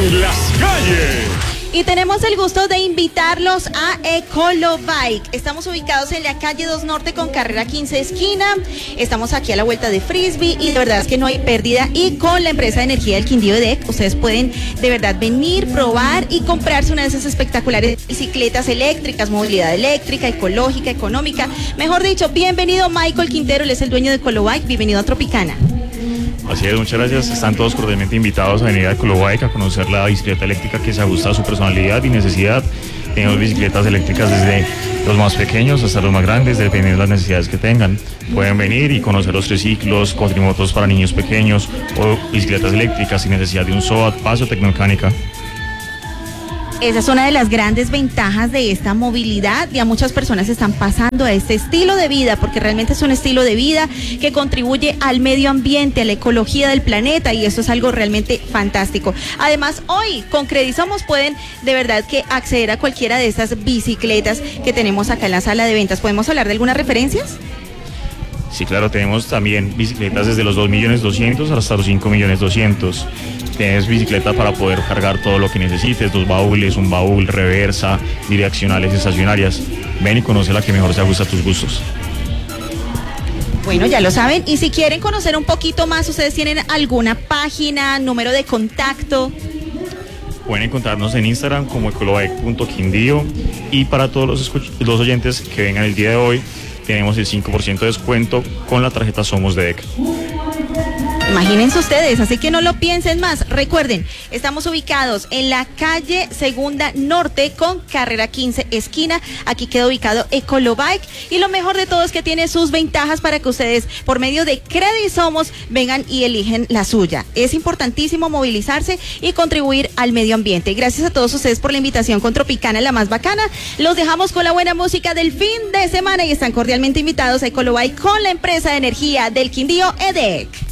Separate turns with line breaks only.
en las calles.
Y tenemos el gusto de invitarlos a Ecolobike. Estamos ubicados en la calle 2 Norte con carrera 15 esquina. Estamos aquí a la vuelta de Frisbee y de verdad es que no hay pérdida. Y con la empresa de energía del Quindío EDEC, ustedes pueden de verdad venir, probar y comprarse una de esas espectaculares bicicletas eléctricas, movilidad eléctrica, ecológica, económica. Mejor dicho, bienvenido Michael Quintero, él es el dueño de Ecolobike. Bienvenido a Tropicana.
Así es, muchas gracias. Están todos cordialmente invitados a venir a Ecolobike a conocer la bicicleta eléctrica que se ajusta a su personalidad y necesidad. Tenemos bicicletas eléctricas desde los más pequeños hasta los más grandes, dependiendo de las necesidades que tengan. Pueden venir y conocer los triciclos, cuatrimotos para niños pequeños o bicicletas eléctricas sin necesidad de un SOAT, paso tecnomecánica.
Esa es una de las grandes ventajas de esta movilidad. Ya muchas personas están pasando a este estilo de vida porque realmente es un estilo de vida que contribuye al medio ambiente, a la ecología del planeta y esto es algo realmente fantástico. Además, hoy con Credisomos pueden de verdad que acceder a cualquiera de estas bicicletas que tenemos acá en la sala de ventas. ¿Podemos hablar de algunas referencias?
Sí, claro, tenemos también bicicletas desde los 2.200.000 hasta los 5.200.000. Tienes bicicleta para poder cargar todo lo que necesites, 2 baúles, un baúl, reversa, direccionales estacionarias. Ven y conoce la que mejor se ajusta a tus gustos.
Bueno, ya lo saben. Y si quieren conocer un poquito más, ¿ustedes tienen alguna página, número de contacto?
Pueden encontrarnos en Instagram como ecolobike.quindío y para todos los oyentes que vengan el día de hoy, tenemos el 5% de descuento con la tarjeta Somos de EC.
Imagínense ustedes, así que no lo piensen más. Recuerden, estamos ubicados en la calle Segunda Norte con carrera 15 esquina. Aquí queda ubicado Ecolobike y lo mejor de todo es que tiene sus ventajas para que ustedes por medio de Credisomos vengan y eligen la suya. Es importantísimo movilizarse y contribuir al medio ambiente. Gracias a todos ustedes por la invitación con Tropicana, la más bacana. Los dejamos con la buena música del fin de semana y están cordialmente invitados a Ecolobike con la empresa de energía del Quindío EDEC.